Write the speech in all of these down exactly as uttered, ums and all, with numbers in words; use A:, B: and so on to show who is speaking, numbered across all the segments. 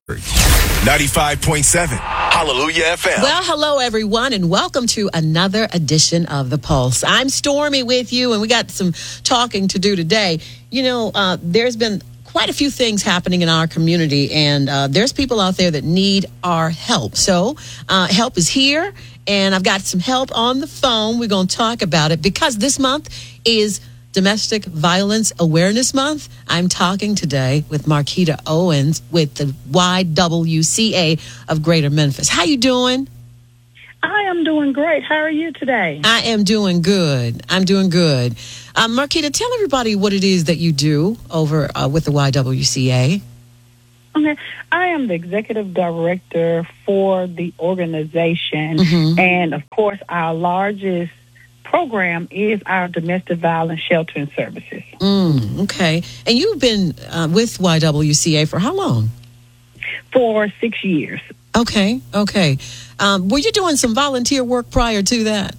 A: ninety-five point seven Hallelujah F M.
B: Well, hello, everyone, and welcome to another edition of The Pulse. I'm Stormy with you, and we got some talking to do today. You know, uh, there's been quite a few things happening in our community, and uh, there's people out there that need our help. So uh, help is here, and I've got some help on the phone. We're going to talk about it because this month is Domestic Violence Awareness Month. I'm talking today with Marquita Owens with the Y W C A of Greater Memphis. How you doing?
C: I am doing great. How are you today?
B: I am doing good. I'm doing good. Um, Marquita, tell everybody what it is that you do over uh, with the Y W C A.
C: Okay. I am the executive director for the organization. Mm-hmm. And, of course, our largest program is our domestic violence sheltering services.
B: Mm, okay. And you've been uh, with Y W C A for how long?
C: For six years.
B: Okay. Okay. Um, were you doing some volunteer work prior to that?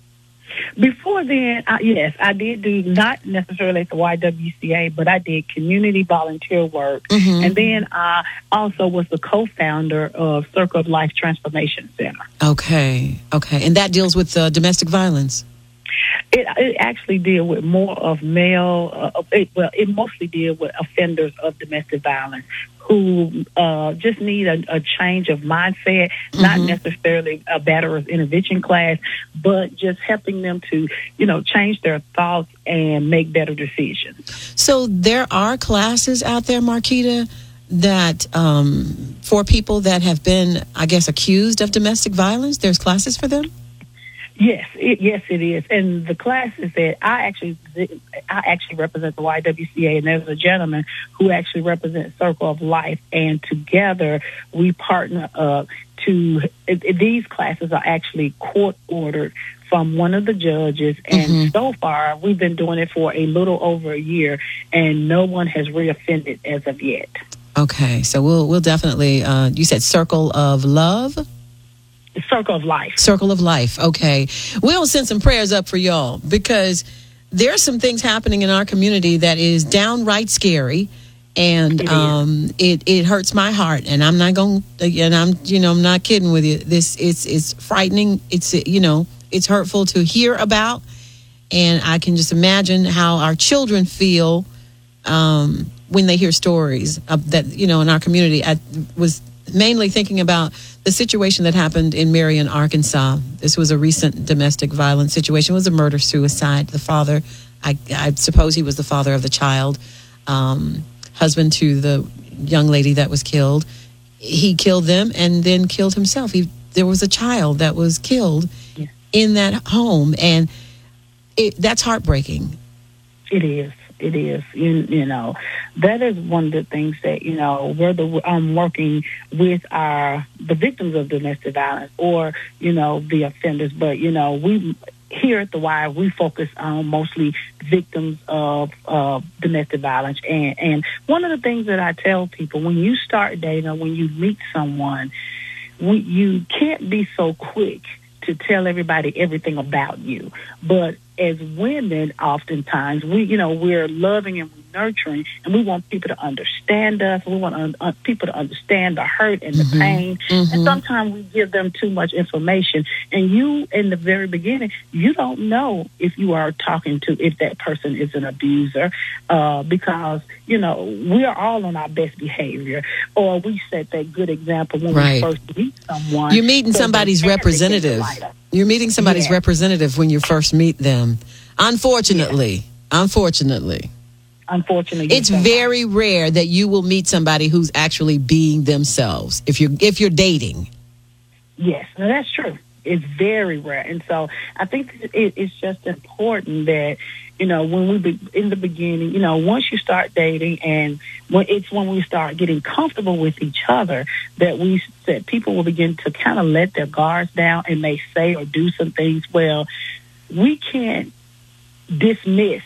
C: Before then, I, yes, I did do not necessarily at the Y W C A, but I did community volunteer work. Mm-hmm. And then I also was the co-founder of Circle of Life Transformation Center.
B: Okay. Okay. And that deals with uh, domestic violence?
C: It, it actually deal with more of male, uh, it, well, it mostly deal with offenders of domestic violence who uh, just need a, a change of mindset, mm-hmm. not necessarily a batterer's intervention class, but just helping them to, you know, change their thoughts and make better decisions.
B: So there are classes out there, Marquita, that um, for people that have been, I guess, accused of domestic violence, there's classes for them?
C: Yes, it, yes, it is. And the classes that I actually, I actually represent the Y W C A, and there's a gentleman who actually represents Circle of Life, and together we partner up to. It, it, these classes are actually court ordered from one of the judges, and mm-hmm. so far we've been doing it for a little over a year, and no one has reoffended as of yet.
B: Okay, so we'll we'll definitely. Uh, you said Circle of Love.
C: Circle of Life.
B: Circle of Life. Okay. We'll send some prayers up for y'all because there are some things happening in our community that is downright scary, and it um, it, it hurts my heart. And I'm not going. And I'm you know I'm not kidding with you. This it's it's frightening. It's you know it's hurtful to hear about, and I can just imagine how our children feel um, when they hear stories of that. You know, in our community, I was mainly thinking about the situation that happened in Marion, Arkansas. This was a recent domestic violence situation. It was a murder-suicide. The father, I, I suppose he was the father of the child, um, husband to the young lady that was killed. He killed them and then killed himself. He, there was a child that was killed yeah. in that home, and it, that's heartbreaking.
C: It is. It is, you, you know, that is one of the things that, you know, whether I'm working with our, the victims of domestic violence or, you know, the offenders, but, you know, we, here at the Y, we focus on mostly victims of uh, domestic violence. And, and one of the things that I tell people, when you start dating or when you meet someone, we, you can't be so quick to tell everybody everything about you. But as women, oftentimes, we, you know, we're loving and we're nurturing, and we want people to understand us. We want un- un- people to understand the hurt and the mm-hmm. pain. Mm-hmm. And sometimes we give them too much information. And you, in the very beginning, you don't know if you are talking to, if that person is an abuser, uh, because, you know, we are all on our best behavior, or we set that good example when right. we first meet someone.
B: You're meeting so somebody's representative. You're meeting somebody's yeah. representative when you first meet them. Unfortunately, yeah. unfortunately.
C: Unfortunately.
B: It's very rare that you will meet somebody who's actually being themselves if you're if you're dating.
C: Yes, no, that's true. It's very rare. And so I think it, it's just important that, you know, when we be in the beginning, you know, once you start dating and when it's when we start getting comfortable with each other that we that people will begin to kind of let their guards down and may say or do some things. Well, we can't dismiss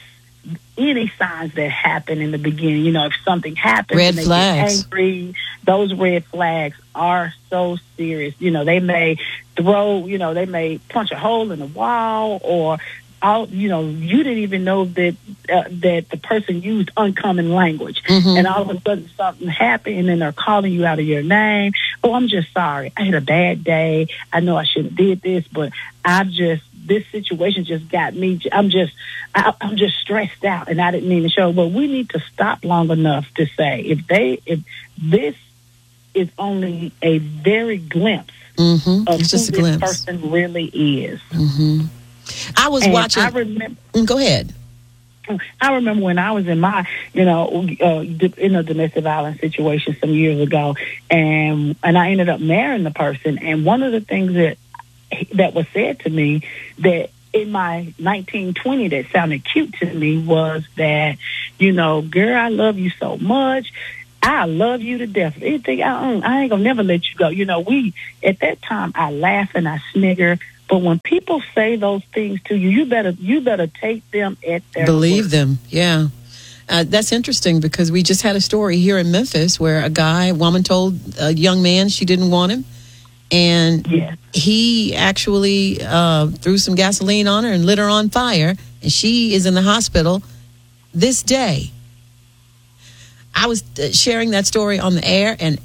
C: any signs that happen in the beginning. You know, if something happens
B: red
C: and they
B: flags.
C: get angry, those red flags are so serious. You know, they may throw, you know, they may punch a hole in the wall or all, you know, you didn't even know that uh, that the person used uncommon language,
B: Mm-hmm.
C: and all of a sudden something happened, and then they're calling you out of your name. Oh, I'm just sorry. I had a bad day. I know I shouldn't have did this, but I just this situation just got me. I'm just I, I'm just stressed out, and I didn't mean to show. But we need to stop long enough to say if they if this is only a very glimpse
B: Mm-hmm.
C: of
B: It's
C: who
B: just a
C: this
B: glimpse.
C: person really is.
B: Mm-hmm. I was
C: And
B: watching.
C: I remember.
B: Mm, Go ahead.
C: I remember when I was in my, you know, uh, in a domestic violence situation some years ago, and and I ended up marrying the person. And one of the things that that was said to me that in my nineteen twenty that sounded cute to me was that, you know, girl, I love you so much. I love you to death. Anything I own, I ain't gonna never let you go. You know, we at that time I laugh and I snigger. But when people say those things to you, you better you better take them at their
B: Believe
C: word.
B: them. Yeah. Uh, that's interesting because we just had a story here in Memphis where a guy, a woman told a young man she didn't want him. And
C: Yes.
B: he actually uh, threw some gasoline on her and lit her on fire. And she is in the hospital this day. I was uh, sharing that story on the air and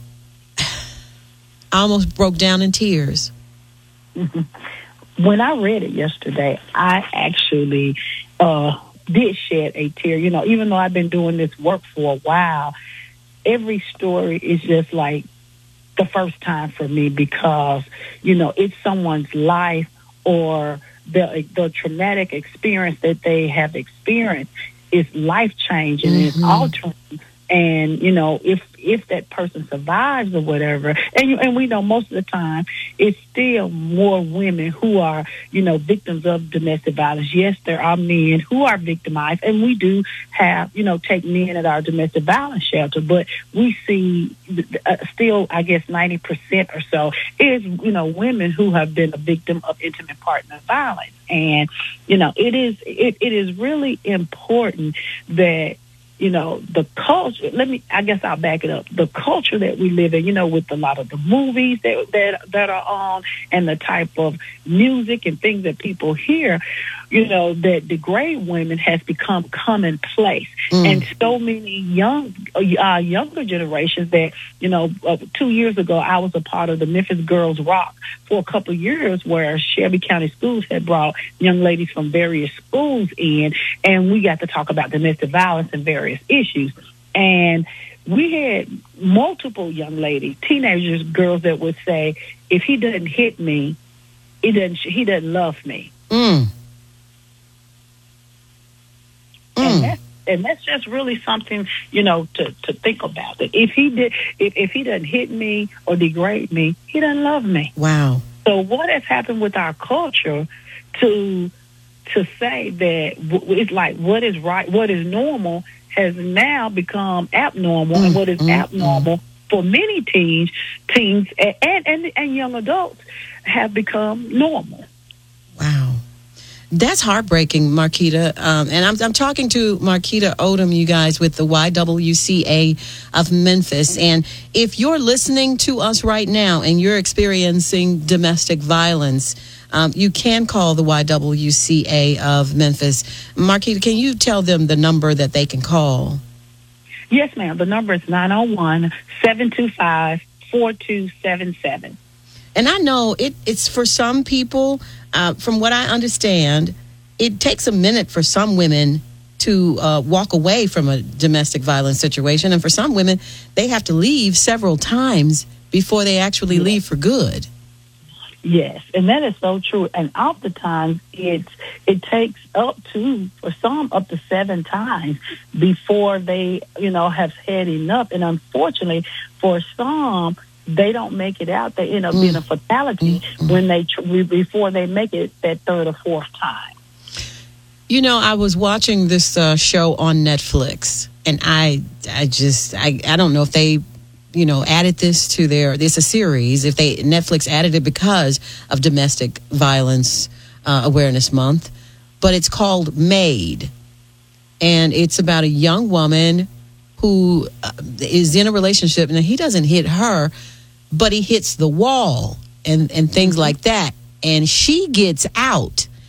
B: I almost broke down in tears.
C: When I read it yesterday, I actually uh, did shed a tear. You know, even though I've been doing this work for a while, every story is just like the first time for me because, you know, it's someone's life or the the traumatic experience that they have experienced is life-changing and it's altering. And, you know, if if that person survives or whatever, and you, and we know most of the time it's still more women who are, you know, victims of domestic violence. Yes, there are men who are victimized, and we do have, you know, take men at our domestic violence shelter, but we see uh, still, I guess, ninety percent or so is, you know, women who have been a victim of intimate partner violence. And, you know, it is it, it is really important that, you know, the culture, let me, I guess I'll back it up. The culture that we live in, you know, with a lot of the movies that, that, that are on and the type of music and things that people hear, you know, that degrade women has become commonplace. Mm. And so many young, uh, younger generations that, you know, uh, two years ago, I was a part of the Memphis Girls Rock for a couple of years where Shelby County Schools had brought young ladies from various schools in, and we got to talk about domestic violence and various issues. And we had multiple young ladies, teenagers, girls that would say, if he doesn't hit me, he doesn't, he doesn't love me.
B: Mm.
C: And that's, and that's just really something, you know, to, to think about. That if he did, if, if he doesn't hit me or degrade me, he doesn't love me.
B: Wow.
C: So what has happened with our culture to to say that w- it's like what is right, what is normal has now become abnormal, mm, and what is mm, abnormal mm. for many teens, teens and, and and young adults have become normal.
B: Wow. That's heartbreaking, Marquita. Um, and I'm, I'm talking to Marquita Odom, you guys, with the Y W C A of Memphis. And if you're listening to us right now and you're experiencing domestic violence, um, you can call the Y W C A of Memphis. Marquita, can you tell them the number that they can call?
C: Yes, ma'am. The number is nine oh one, seven two five, four two seven seven.
B: And I know it, it's for some people, uh, from what I understand, it takes a minute for some women to uh, walk away from a domestic violence situation. And for some women, they have to leave several times before they actually yes. leave for good.
C: Yes, and that is so true. And oftentimes it's it takes up to, for some, up to seven times before they, you know, have had enough. And unfortunately, for some, they don't make it out. They end up mm. being a fatality mm. when they before they make it that third or fourth time.
B: You know, I was watching this uh, show on Netflix, and I, I just, I, I don't know if they, you know, added this to their. It's a series. If they Netflix added it because of Domestic Violence uh, Awareness Month, but it's called Made, and it's about a young woman who uh, is in a relationship, and he doesn't hit her, but he hits the wall and, and things like that. And she gets out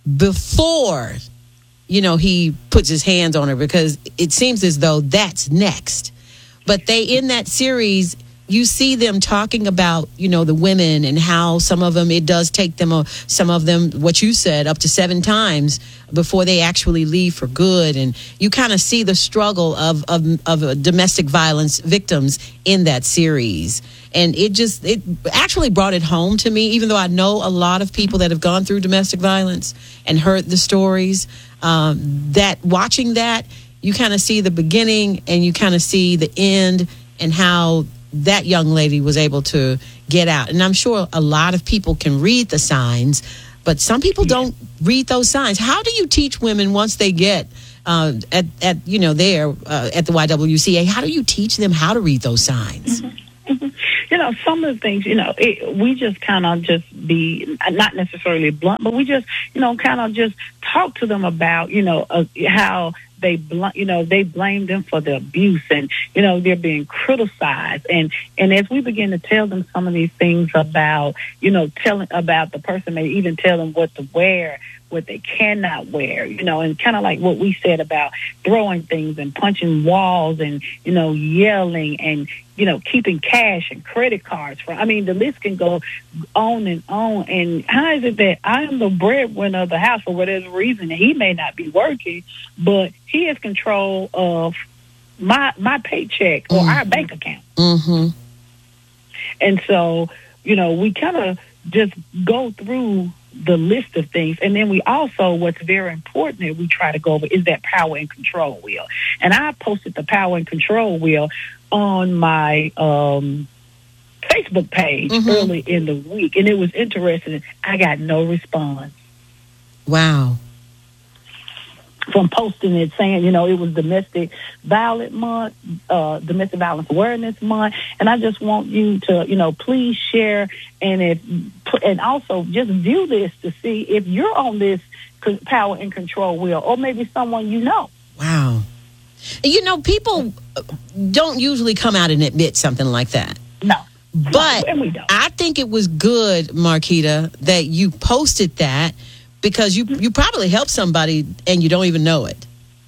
B: before, you know, he puts his hands on her, because it seems as though that's next. But they, in that series, you see them talking about, you know, the women and how some of them, it does take them, a, some of them, what you said, up to seven times before they actually leave for good. And you kind of see the struggle of, of, of domestic violence victims in that series. And it just, it actually brought it home to me, even though I know a lot of people that have gone through domestic violence and heard the stories, um, that watching that, you kind of see the beginning and you kind of see the end and how that young lady was able to get out. And I'm sure a lot of people can read the signs, but some people don't read those signs. How do you teach women once they get uh, at, at, you know, there uh, at the Y W C A, how do you teach them how to read those signs?
C: Mm-hmm. Mm-hmm. You know, some of the things, you know, it, we just kind of just be, not necessarily blunt, but we just, you know, kind of just talk to them about, you know, uh, how they, bl- you know, they blame them for the abuse, and, you know, they're being criticized. And, and as we begin to tell them some of these things about, you know, telling about the person, may even tell them what to wear, what they cannot wear, you know, and kind of like what we said about throwing things and punching walls and, you know, yelling and, you know, keeping cash and credit cards. For, I mean, the list can go on and on. And how is it that I am the breadwinner of the house for whatever reason, and he may not be working, but he has control of my my paycheck or mm-hmm. our bank account.
B: Mm-hmm.
C: And so, you know, we kind of just go through the list of things. And then we also, what's very important that we try to go over is that power and control wheel. And I posted the power and control wheel on my um, Facebook page mm-hmm. early in the week. And it was interesting. I got no response.
B: Wow.
C: From posting it, saying, you know, it was Domestic Violence Month, uh, Domestic Violence Awareness Month, and I just want you to, you know, please share, and if, and also just view this to see if you're on this power and control wheel, or maybe someone you know.
B: Wow. You know, people don't usually come out and admit something like that.
C: No.
B: But
C: no, we don't.
B: I think it was good, Marquita, that you posted that, because you you probably helped somebody and you don't even know it.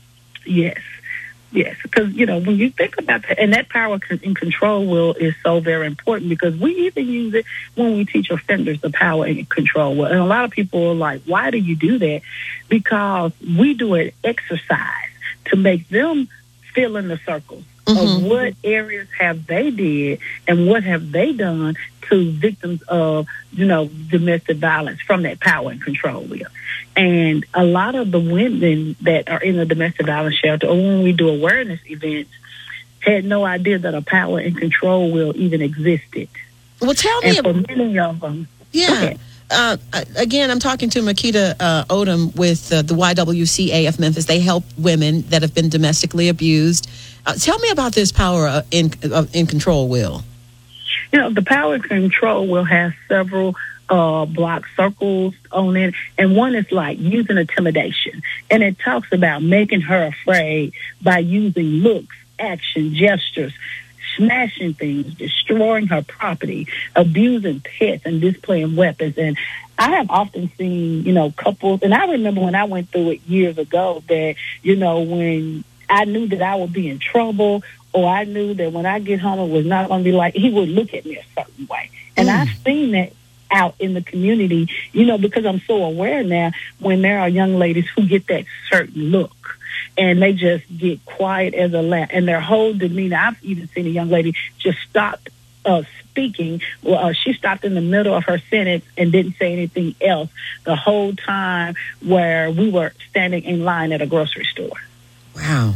C: Yes, yes. Because, you know, when you think about that, and that power and control wheel is so very important, because we even use it when we teach offenders the power and control wheel. And a lot of people are like, why do you do that? Because we do an exercise to make them fill in the circles mm-hmm. of what areas have they did and what have they done to victims of, you know, domestic violence from that power and control wheel. And a lot of the women that are in the domestic violence shelter, or when we do awareness events, had no idea that a power and control wheel even existed.
B: Well, tell me
C: and
B: about
C: for many of them.
B: Yeah. Uh, again, I'm talking to Marquita uh, Odom with uh, the Y W C A of Memphis. They help women that have been domestically abused. Uh, tell me about this power uh, in uh, in control wheel.
C: You know, the power and control will have several uh, block circles on it, and one is like using intimidation, and it talks about making her afraid by using looks, action, gestures, smashing things, destroying her property, abusing pets, and displaying weapons. And I have often seen, you know, couples, and I remember when I went through it years ago that, you know, when I knew that I would be in trouble, or I knew that when I get home it was not going to be like, he would look at me a certain way. And mm. I've seen that out in the community, you know, because I'm so aware now when there are young ladies who get that certain look. And they just get quiet as a lamb. And their whole demeanor, I've even seen a young lady just stop uh, speaking. Well, uh, she stopped in the middle of her sentence and didn't say anything else the whole time where we were standing in line at a grocery store.
B: Wow.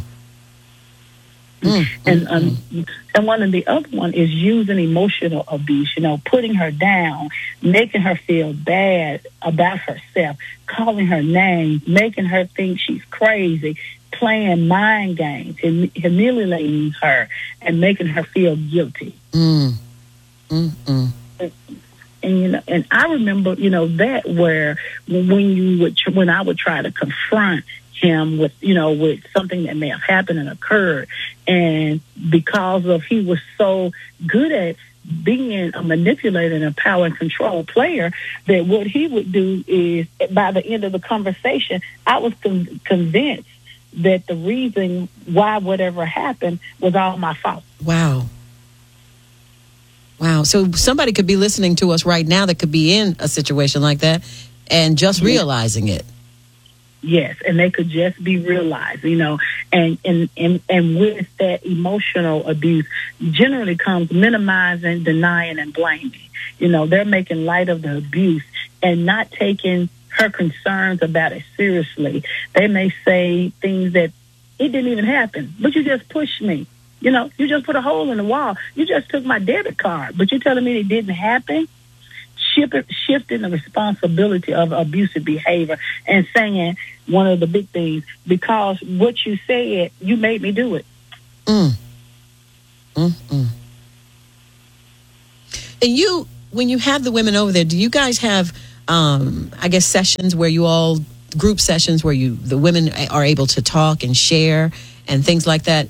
C: Mm, and um, mm. and one of the other one is using emotional abuse, you know, putting her down, making her feel bad about herself, calling her names, making her think she's crazy, playing mind games, hum- humiliating her, and making her feel guilty.
B: Mm. Mm-mm.
C: And, and you know, and I remember, you know, that where when you would, when I would try to confront him with, you know, with something that may have happened and occurred, and because of he was so good at being a manipulator and a power and control player, that what he would do is, by the end of the conversation, I was con- convinced that the reason why whatever happened was all my fault.
B: Wow. Wow. So somebody could be listening to us right now that could be in a situation like that and just realizing it.
C: Yes, and they could just be realized, you know, and, and, and, and with that emotional abuse generally comes minimizing, denying, and blaming. You know, they're making light of the abuse and not taking her concerns about it seriously. They may say things that it didn't even happen, but you just pushed me. You know, you just put a hole in the wall. You just took my debit card, but you're telling me it didn't happen? Shifting the responsibility of abusive behavior and saying one of the big things, because what you said, you made me do it.
B: Mm. Mm-mm. And you, when you have the women over there, do you guys have, um, I guess, sessions where you all, group sessions where you, the women are able to talk and share and things like that?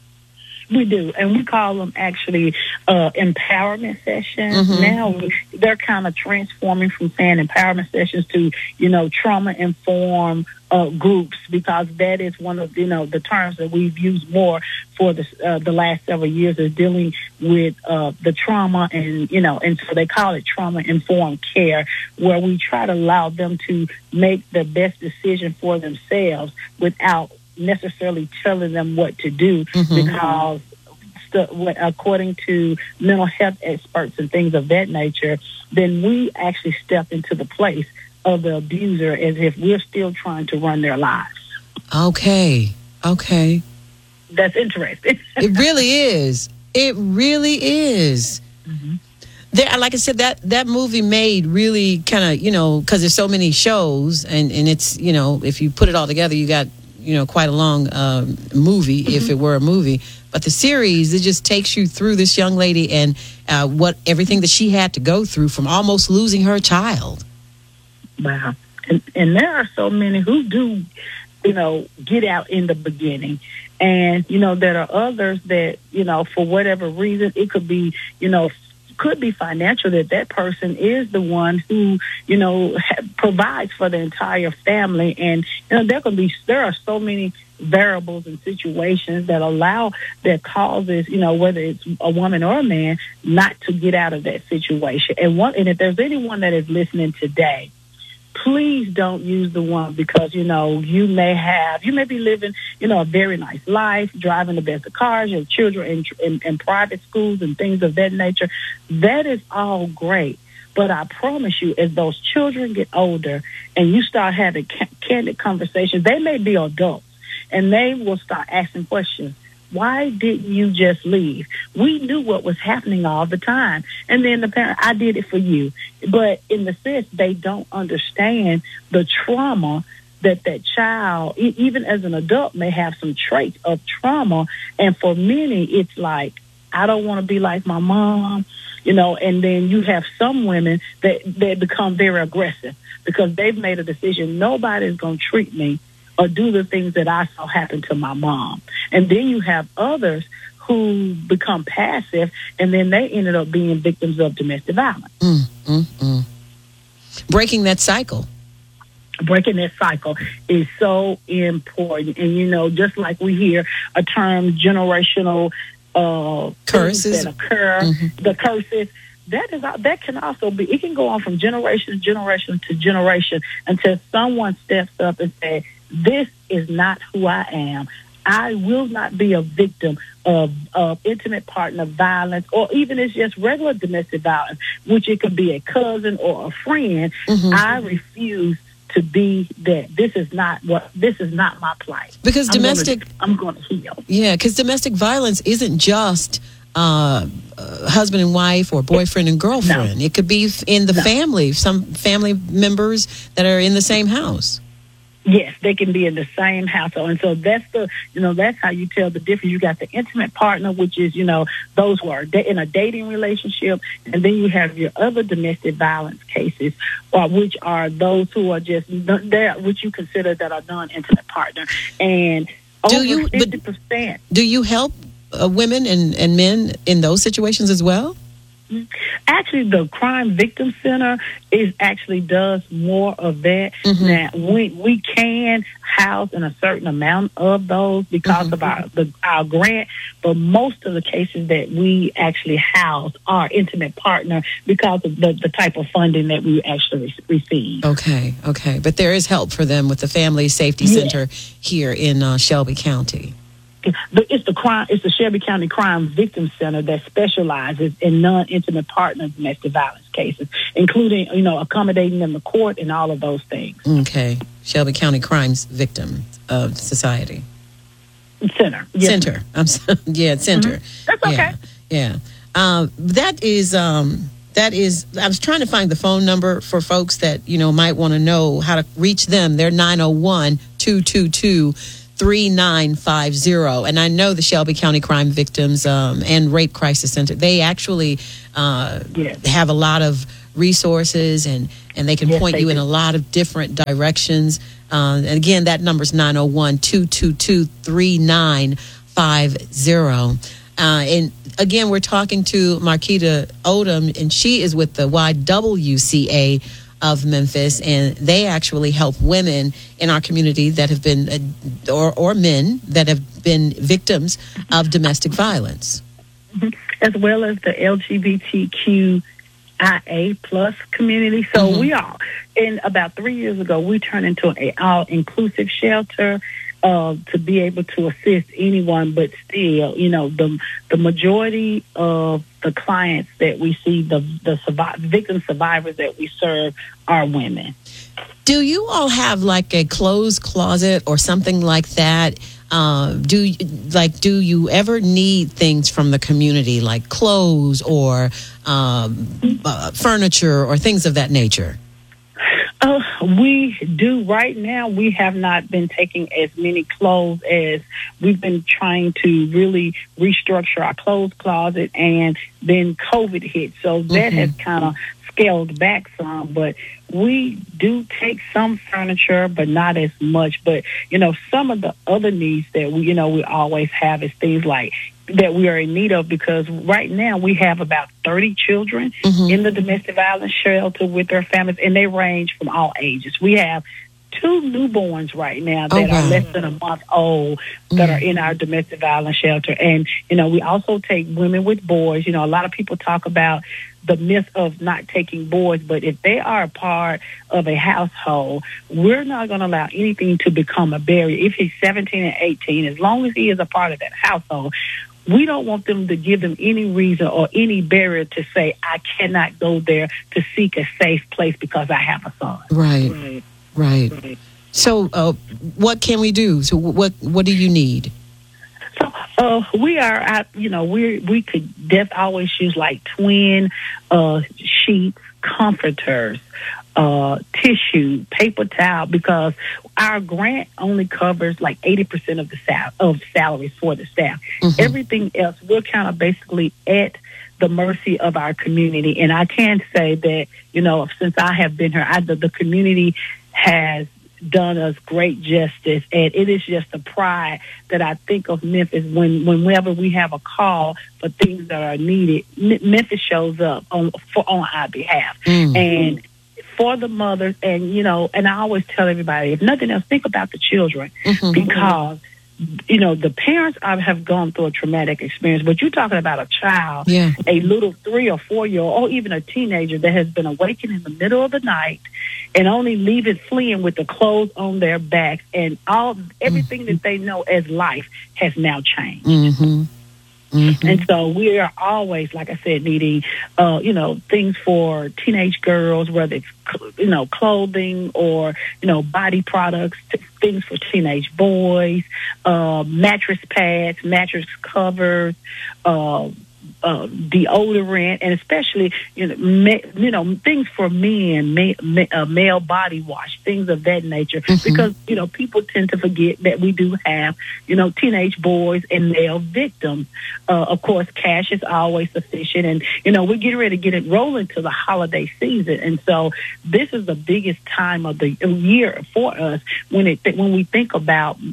C: We do, and we call them actually uh, empowerment sessions.
B: Mm-hmm.
C: Now we, they're kind of transforming from saying empowerment sessions to, you know, trauma-informed uh, groups, because that is one of, you know, the terms that we've used more for the uh, the last several years, is dealing with uh, the trauma, and, you know, and so they call it trauma-informed care, where we try to allow them to make the best decision for themselves without necessarily telling them what to do, mm-hmm. because st- according to mental health experts and things of that nature, then we actually step into the place of the abuser as if we're still trying to run their lives.
B: Okay. Okay.
C: That's interesting.
B: It really is. It really is.
C: Mm-hmm.
B: There, like I said, that, that movie made really kind of, you know, because there's so many shows, and, and it's, you know, if you put it all together, you got, you know, quite a long um, movie, mm-hmm. if it were a movie. But the series, it just takes you through this young lady and uh, what everything that she had to go through, from almost losing her child.
C: Wow. And, and there are so many who do, you know, get out in the beginning. And, you know, there are others that, you know, for whatever reason, it could be, you know, could be financial, that that person is the one who, you know, ha- provides for the entire family. And, you know, there can be, there are so many variables and situations that allow, that causes, you know, whether it's a woman or a man, not to get out of that situation. And one, and if there's anyone that is listening today, please don't use the one because, you know, you may have, you may be living, you know, a very nice life, driving the best of cars, your children in, in, in private schools and things of that nature. That is all great. But I promise you, as those children get older and you start having ca- candid conversations, they may be adults and they will start asking questions. Why didn't you just leave? We knew what was happening all the time. And then the parent, I did it for you. But in the sense, they don't understand the trauma that that child, e- even as an adult, may have some traits of trauma. And for many, it's like, I don't want to be like my mom, you know, and then you have some women that, that become very aggressive because they've made a decision. Nobody's going to treat me or do the things that I saw happen to my mom. And then you have others who become passive, and then they ended up being victims of domestic violence.
B: Mm, mm, mm. Breaking that cycle.
C: Breaking that cycle is so important. And, you know, just like we hear a term, generational uh,
B: curses
C: that occur, mm-hmm. the curses, that is that can also be, it can go on from generation to generation to generation until someone steps up and says, this is not who I am. I will not be a victim of, of intimate partner violence, or even it's just regular domestic violence, which it could be a cousin or a friend. Mm-hmm. I refuse to be that. This is not what. This is not my plight.
B: Because
C: I'm
B: domestic,
C: gonna, I'm going to heal.
B: Yeah, because domestic violence isn't just uh, uh, husband and wife or boyfriend and girlfriend. No. It could be in the no. family. Some family members that are in the same house.
C: Yes, they can be in the same household. And so that's the, you know, that's how you tell the difference. You got the intimate partner, which is, you know, those who are in a dating relationship. And then you have your other domestic violence cases, or which are those who are just, there, which you consider that are non-intimate partner. And
B: do
C: over
B: you,
C: fifty percent.
B: Do you help uh, women and, and men in those situations as well?
C: Actually, the Crime Victim Center is actually does more of that.
B: Mm-hmm.
C: Now, we we can house in a certain amount of those because
B: Mm-hmm.
C: of our the, our grant, but most of the cases that we actually house are intimate partner because of the, the type of funding that we actually re- receive.
B: Okay, okay. But there is help for them with the Family Safety
C: Yes.
B: Center here in uh, Shelby County.
C: The- It's the crime. It's the Shelby County Crime Victim Center that specializes in non-intimate partner domestic violence cases, including you know accommodating them to court and all of those things.
B: Okay. Shelby County Crimes Victim of Society.
C: Center. Yes.
B: Center. I'm so, yeah, center.
C: That's okay.
B: Yeah. Yeah. Um, that is um, that is I was trying to find the phone number for folks that, you know, might want to know how to reach them. They're nine oh one, two two two, three nine five zero. And I know the Shelby County Crime Victims um, and Rape Crisis Center, they actually uh,
C: Yes.
B: have a lot of resources and, and they can
C: Yes,
B: point
C: they
B: you in
C: do.
B: a lot of different directions. Uh, and again, that number is nine oh one, two two two, three nine five zero. Uh, and again, we're talking to Marquita Odom, and she is with the Y W C A of Memphis, and they actually help women in our community that have been, uh, or, or men that have been victims of domestic violence.
C: As well as the L G B T Q I A plus community. So
B: Mhm.
C: we are, and about three years ago, we turned into an all-inclusive shelter uh, to be able to assist anyone, but still, you know, the the majority of the clients that we see, the the surviv- victim survivors that we serve are women.
B: Do you all have like a clothes closet or something like that? Uh, do you- like do you ever need things from the community like clothes or um, uh, furniture or things of that nature?
C: Uh, we do right now. We have not been taking as many clothes as we've been trying to really restructure our clothes closet, and then COVID hit, so that
B: Mhm.
C: has kind of scaled back some. But we do take some furniture, but not as much. But you know, some of the other needs that we, you know, we always have is things like that we are in need of, because right now we have about thirty children
B: Mhm.
C: in the domestic violence shelter with their families, and they range from all ages. We have two newborns right now that
B: Oh, wow.
C: are less than a month old that are in our domestic violence shelter. And, you know, we also take women with boys. You know, a lot of people talk about the myth of not taking boys, but if they are a part of a household, we're not going to allow anything to become a barrier. If he's seventeen and eighteen, as long as he is a part of that household, we don't want them to give them any reason or any barrier to say, I cannot go there to seek a safe place because I have a son.
B: Right, right. So, uh, what can we do? So, what what do you need?
C: So uh, we are, at, you know, we we could def always use like twin uh, sheets, comforters, uh, tissue, paper towel, because our grant only covers like eighty percent of the sal- of salaries for the staff.
B: Mhm.
C: Everything else, we're kind of basically at the mercy of our community. And I can say that, you know, since I have been here, I, the, the community has done us great justice, and it is just a pride that I think of Memphis when whenever we have a call for things that are needed. M- Memphis shows up on for on our behalf,
B: Mm.
C: and for the mothers, and you know, and I always tell everybody, if nothing else, think about the children,
B: Mhm.
C: because you know the parents are, have gone through a traumatic experience, but you're talking about a child,
B: Yeah.
C: a little three or four year old, or even a teenager that has been awakened in the middle of the night and only leaving fleeing with the clothes on their backs, and all everything that they know as life has now changed.
B: Mm-hmm. Mm-hmm.
C: And so we are always, like I said, needing, uh, you know, things for teenage girls, whether it's, cl- you know, clothing or, you know, body products, t- things for teenage boys, uh, mattress pads, mattress covers, uh, uh, deodorant, and especially, you know, ma- you know, things for men, ma- ma- uh, male body wash, things of that nature.
B: Mhm.
C: Because, you know, people tend to forget that we do have, you know, teenage boys and male victims. Uh, of course, cash is always sufficient. And, you know, we're getting ready to get it rolling to the holiday season. And so this is the biggest time of the year for us when it when we think about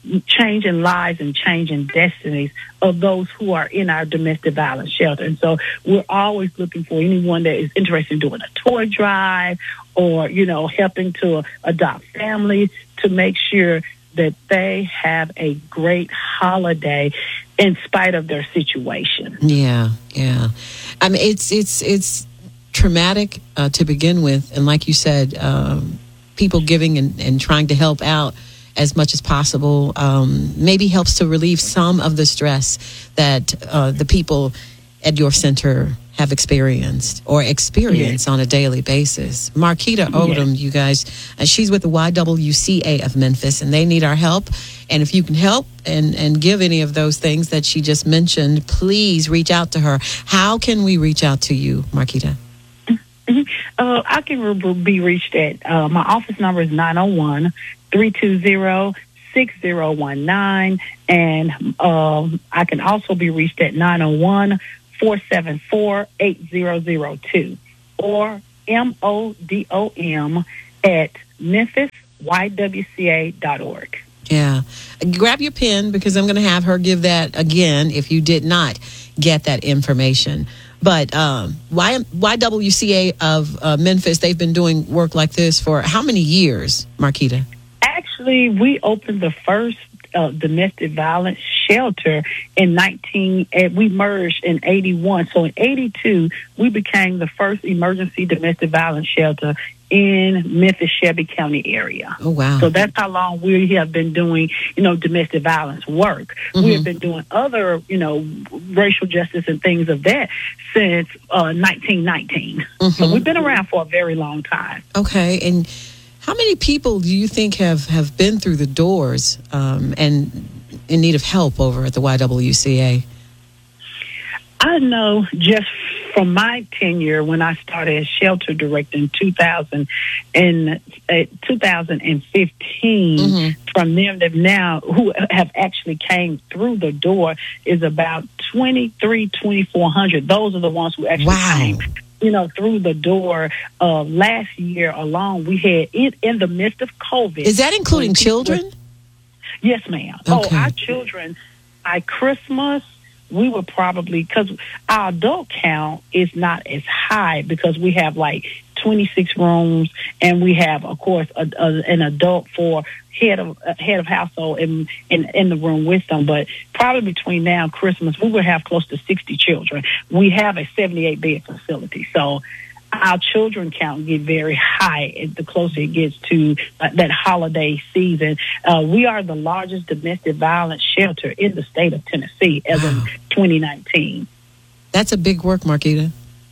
C: changing lives and changing destinies of those who are in our domestic violence shelter. And so we're always looking for anyone that is interested in doing a toy drive or, you know, helping to adopt families to make sure that they have a great holiday in spite of their situation.
B: Yeah, yeah. I mean, it's it's it's traumatic uh, to begin with, and like you said, um, people giving and, and trying to help out as much as possible um, maybe helps to relieve some of the stress that uh, the people at your center have experienced or experience yes. on a daily basis. Marquita Odom, yes. you guys, uh, she's with the Y W C A of Memphis, and they need our help. And if you can help and, and give any of those things that she just mentioned, please reach out to her. How can we reach out to you, Marquita?
C: Mm-hmm. Uh, I can re- be reached at, uh, my office number is nine oh one, three two zero, six zero one nine, and um, I can also be reached at nine oh one, four seven four, eight zero zero two or M O D O M at Memphis Y W C A dot org.
B: Yeah. Grab your pen because I'm going to have her give that again if you did not get that information. But um, y- YWCA of uh, Memphis, they've been doing work like this for how many years, Marquita?
C: Actually, we opened the first uh, domestic violence shelter in nineteen. Uh, we merged in eighty-one. So in eighty-two, we became the first emergency domestic violence shelter in Memphis, Shelby County area.
B: Oh, wow.
C: So that's how long we have been doing, you know, domestic violence work. Mm-hmm. We have been doing other, you know, racial justice and things of that since uh, nineteen nineteen. Mm-hmm. So we've been around for a very long time.
B: Okay. And how many people do you think have, have been through the doors um, and in need of help over at the Y W C A?
C: I know just from my tenure when I started as shelter director in two thousand and uh, two thousand fifteen, mm-hmm. from them that now who have actually came through the door is about twenty-three, twenty-four hundred. Those are the ones who actually
B: wow.
C: came, you know, through the door. Uh, last year alone, we had it in the midst of COVID.
B: Is that including children?
C: Were, yes, ma'am.
B: Okay.
C: Oh, our children, by Christmas, we were probably, because our adult count is not as high because we have like twenty-six rooms and we have, of course, a, a, an adult for head of uh, head of household in, in in the room with them. But probably between now and Christmas, we will have close to sixty children. We have a seventy-eight bed facility. So our children count get very high the closer it gets to uh, that holiday season. Uh, we are the largest domestic violence shelter in the state of Tennessee as wow. of twenty nineteen.
B: That's a big work, Marquita.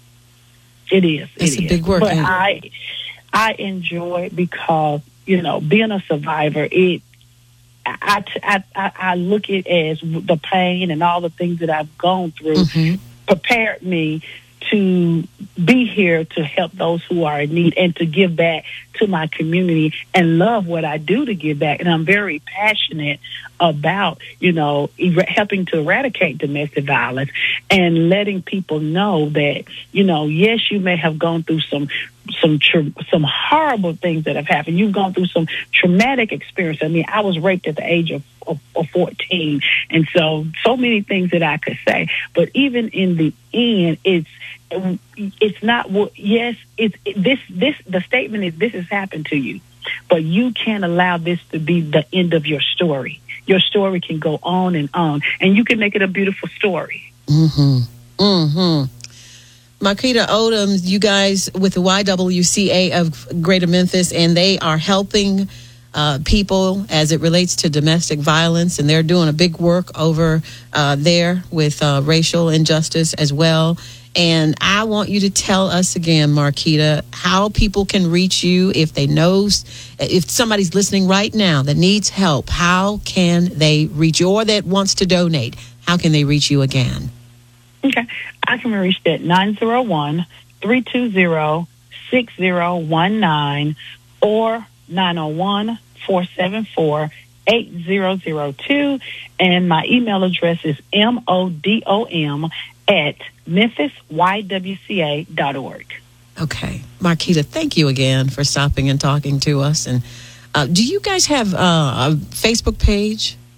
C: It is.
B: It's
C: it
B: a
C: is.
B: big work.
C: But I, I enjoy it because, you know, being a survivor, it, I, I, I, I look at it as the pain and all the things that I've gone through mm-hmm. prepared me to be here to help those who are in need and to give back to my community and love what I do to give back. And I'm very passionate about, you know, er- helping to eradicate domestic violence and letting people know that, you know, yes, you may have gone through some some tra- some horrible things that have happened. You've gone through some traumatic experience. I mean, I was raped at the age of, of, of fourteen. And so, so many things that I could say. But even in the end, it's it's not what, yes, it's it, this, this, the statement is this has happened to you, but you can't allow this to be the end of your story. Your story can go on and on, and you can make it a beautiful story.
B: Mm-hmm. Mm-hmm. Marquita Odom, you guys with the Y W C A of Greater Memphis, and they are helping uh, people as it relates to domestic violence, and they're doing a big work over uh, there with uh, racial injustice as well. And I want you to tell us again, Marquita, how people can reach you if they know, if somebody's listening right now that needs help, how can they reach you, or that wants to donate, how can they reach you again?
C: Okay. I can be reached at nine oh one, three two zero, six zero one nine or nine oh one, four seven four, eight zero zero two. And my email address is M O D O M at Memphis Y W C A dot org.
B: Okay. Marquita, thank you again for stopping and talking to us. And uh, do you guys have uh, a Facebook page?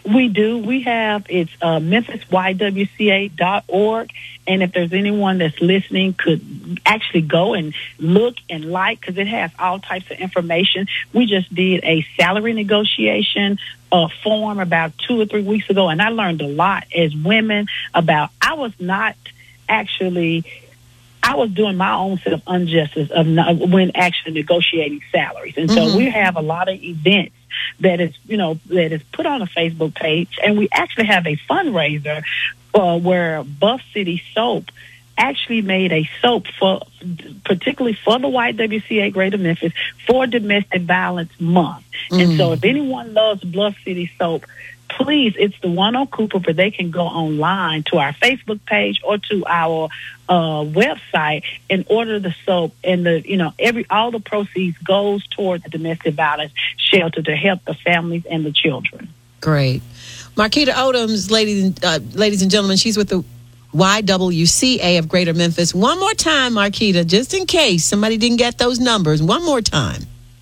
C: We do. We have, it's uh, Memphis Y W C A dot org. And if there's anyone that's listening could actually go and look and like, because it has all types of information. We just did a salary negotiation uh, form about two or three weeks ago, and I learned a lot as women about, I was not actually, I was doing my own set of injustice of not, when actually negotiating salaries. And so mm-hmm. we have a lot of events that is, you know, that is put on a Facebook page, and we actually have a fundraiser uh, where Buff City Soap actually made a soap for, particularly for the Y W C A Greater Memphis, for Domestic Violence Month. Mm. And so if anyone loves Bluff City Soap, please, it's the one on Cooper, but they can go online to our Facebook page or to our uh, website and order the soap. And the, you know, every all the proceeds goes toward the domestic violence shelter to help the families and the children.
B: Great. Marquita Odoms, ladies and uh, ladies and gentlemen, she's with the Y W C A of Greater Memphis. One more time, Marquita, just in case somebody didn't get those numbers. One more time.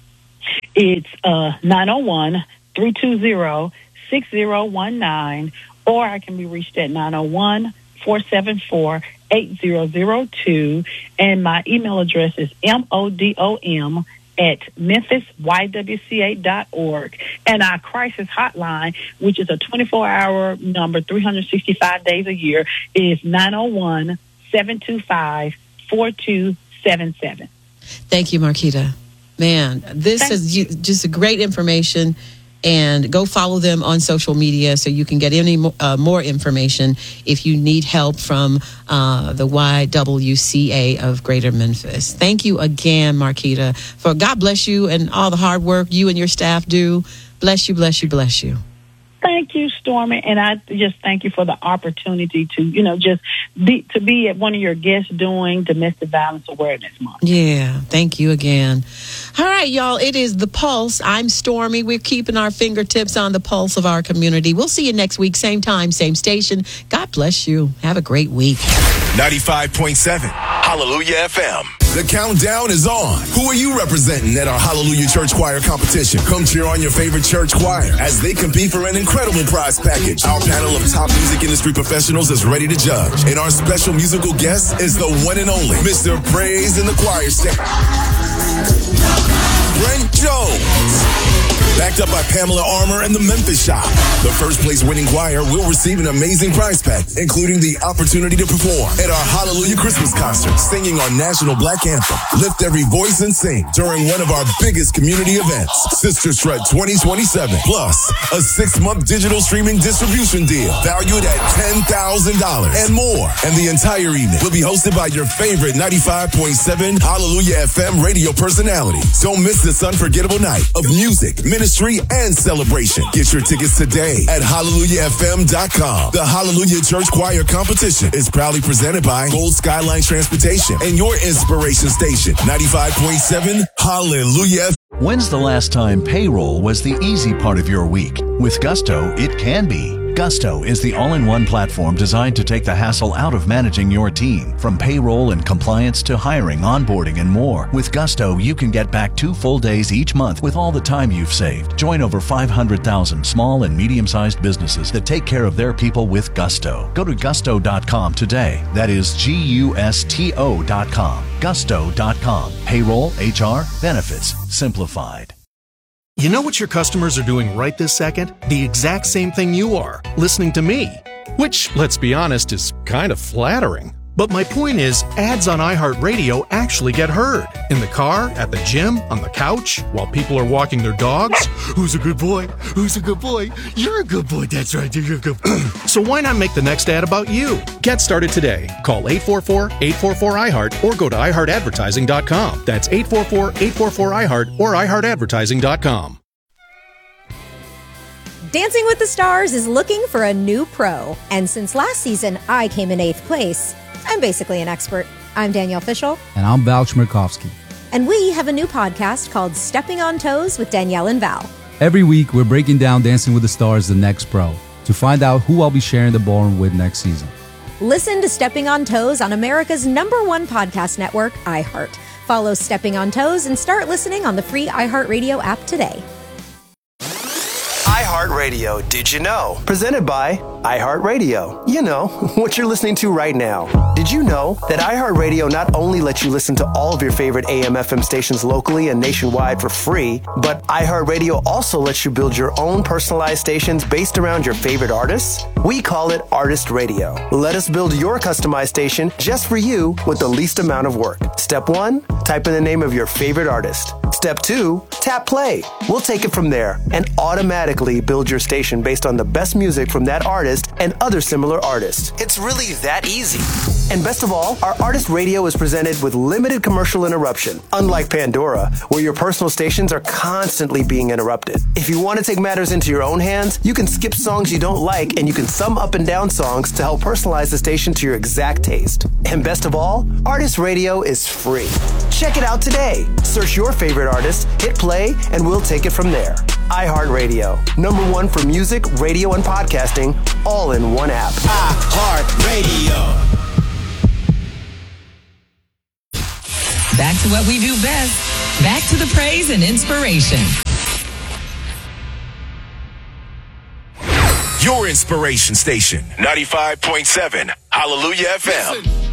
C: It's uh, nine oh one, three two zero, six zero one nine, or I can be reached at nine oh one, four seven four, eight zero zero two, and my email address is modom at memphis y w c a dot org, and our crisis hotline, which is a twenty-four hour number, three hundred sixty-five days a year, is nine oh one, seven two five, four two seven seven.
B: Thank you, Marquita. Man, this Thank is you. just a great information. And go follow them on social media so you can get any uh, more information if you need help from uh, the Y W C A of Greater Memphis. Thank you again, Marquita, for God bless you and all the hard work you and your staff do. Bless you, bless you, bless you.
C: Thank you, Stormy, and I just thank you for the opportunity to, you know, just be, to be at one of your guests doing Domestic Violence Awareness Month.
B: Yeah, thank you again. All right, y'all, it is The Pulse. I'm Stormy. We're keeping our fingertips on the pulse of our community. We'll see you next week, same time, same station. God bless you. Have a great week.
A: ninety-five point seven Hallelujah F M. The countdown is on. Who are you representing at our Hallelujah Church Choir competition? Come cheer on your favorite church choir as they compete for an incredible prize package. Our panel of top music industry professionals is ready to judge. And our special musical guest is the one and only Mister Praise in the Choir Stand, Brent Jones. Backed up by Pamela Armour and the Memphis Shop. The first place winning choir will receive an amazing prize pack, including the opportunity to perform at our Hallelujah Christmas concert, singing our national Black Anthem. Lift every voice and sing during one of our biggest community events, Sister Shred twenty twenty-seven, plus a six-month digital streaming distribution deal valued at ten thousand dollars and more. And the entire evening will be hosted by your favorite ninety-five point seven Hallelujah F M radio personalities. Don't miss this unforgettable night of music, ministry, and celebration. Get your tickets today at hallelujah f m dot com. The Hallelujah Church Choir competition is proudly presented by Gold Skyline Transportation and your inspiration station, ninety-five point seven Hallelujah.
D: When's the last time payroll was the easy part of your week? With Gusto, it can be. Gusto is the all-in-one platform designed to take the hassle out of managing your team. From payroll and compliance to hiring, onboarding, and more. With Gusto, you can get back two full days each month with all the time you've saved. Join over five hundred thousand small and medium-sized businesses that take care of their people with Gusto. Go to gusto dot com today. That is G U S T O dot com. gusto dot com. Payroll, H R, benefits, simplified.
E: You know what your customers are doing right this second? The exact same thing you are, listening to me. Which, let's be honest, is kind of flattering. But my point is, ads on iHeartRadio actually get heard. In the car, at the gym, on the couch, while people are walking their dogs. Who's a good boy? Who's a good boy? You're a good boy. That's right. You're a good boy. So why not make the next ad about you? Get started today. Call eight four four, eight four four, I heart or go to i heart advertising dot com. That's eight four four, eight four four, I heart or i heart advertising dot com.
F: Dancing with the Stars is looking for a new pro. And since last season, I came in eighth place. I'm basically an expert. I'm Danielle Fishel.
G: And I'm Val Chmerkovsky.
F: And we have a new podcast called Stepping on Toes with Danielle and Val.
G: Every week, we're breaking down Dancing with the Stars, the next pro, to find out who I'll be sharing the ballroom with next season.
F: Listen to Stepping on Toes on America's number one podcast network, iHeart. Follow Stepping on Toes and start listening on the free iHeartRadio app today.
A: iHeart
H: iHeartRadio, Did You Know? Presented by iHeartRadio. You know, what you're listening to right now. Did you know that iHeartRadio not only lets you listen to all of your favorite A M F M stations locally and nationwide for free, but iHeartRadio also lets you build your own personalized stations based around your favorite artists? We call it Artist Radio. Let us build your customized station just for you with the least amount of work. Step one, type in the name of your favorite artist. Step two, tap play. We'll take it from there and automatically build your station based on the best music from that artist and other similar artists. It's really that easy. And best of all, our Artist Radio is presented with limited commercial interruption, unlike Pandora, where your personal stations are constantly being interrupted. If you want to take matters into your own hands, you can skip songs you don't like and you can sum up and down songs to help personalize the station to your exact taste. And best of all, Artist Radio is free. Check it out today. Search your favorite artist, hit play, and we'll take it from there. iHeartRadio, number one for music, radio, and podcasting, all in one app.
I: iHeartRadio.
J: Back to what we do best. Back to the praise and inspiration.
A: Your inspiration station, ninety-five point seven, Hallelujah F M.
I: Listen.